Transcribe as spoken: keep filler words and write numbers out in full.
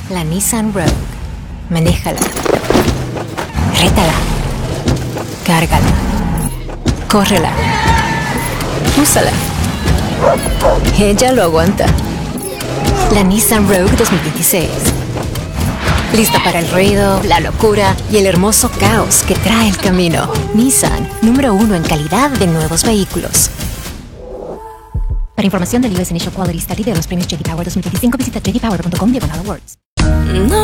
La Nissan Rogue. Manéjala. Rétala. Cárgala. Córrela. Úsala. Ella lo aguanta. La Nissan Rogue dos mil veintiséis. Lista para el ruido, la locura y el hermoso caos que trae el camino. Nissan, número uno en calidad de nuevos vehículos. Para información del U S Initial Quality Study de los premios J D Power dos mil veinticinco, visita j d power punto com diagonal awards. No